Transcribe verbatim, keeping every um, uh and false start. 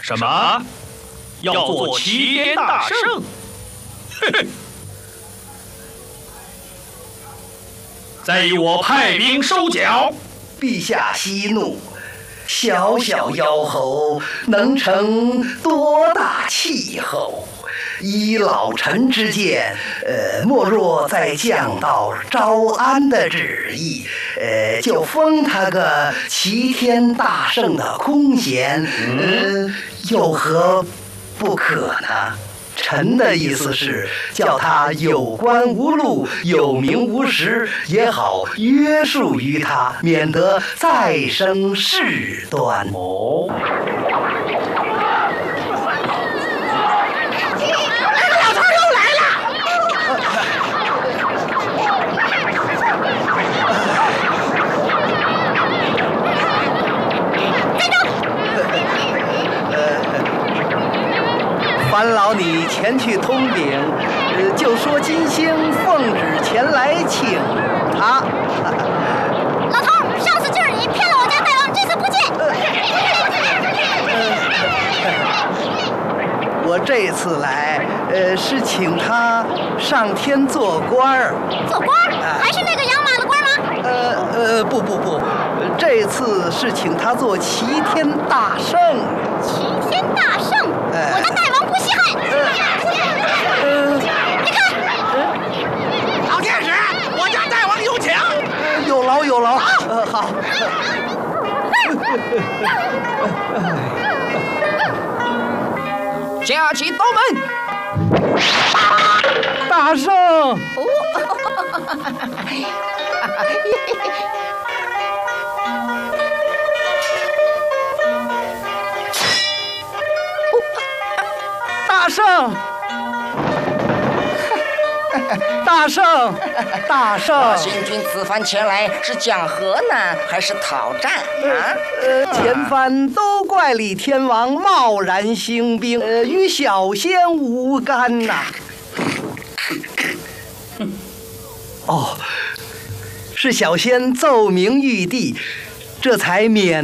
什么？要做齐天大圣？嘿嘿！再与我派兵收缴。 陛下息怒，小小妖猴能成多大气候？依老臣之见，呃，莫若再降到招安的旨意，呃，就封他个齐天大圣的空衔，呃，有何不可呢？臣的意思是，叫他有官无禄，有名无实，也好约束于他，免得再生事端。哦。烦劳你前去通禀，呃，就说金星奉旨前来请他。 老头，上次就是你骗了我家大王，这次不见。 我这次来，呃，是请他上天做官儿。 做官儿？还是那个养马的官吗？ 呃呃，不不不，这次是请他做齐天大圣。 齐天大圣？ 呃、 我的大王不稀罕。 呃呃、 你看， 老天使，我家大王有请。 呃、有劳有劳。呃，好。 架起刀门。 大圣。 哦大圣，大圣，大圣！ 行军此番前来是讲和呢，还是讨战啊？ 呃，前番都怪李天王贸然兴兵，呃，与小仙无干呐。哦，是小仙奏明玉帝，这才免